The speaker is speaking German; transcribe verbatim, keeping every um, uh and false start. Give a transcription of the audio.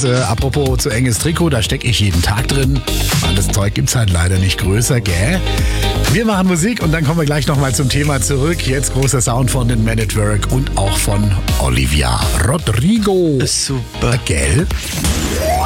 Und äh, apropos zu enges Trikot, da stecke ich jeden Tag drin. Weil das Zeug gibt's halt leider nicht größer, gell? Wir machen Musik und dann kommen wir gleich nochmal zum Thema zurück. Jetzt großer Sound von den Man at Work und auch von Olivia Rodrigo. Super. Gell?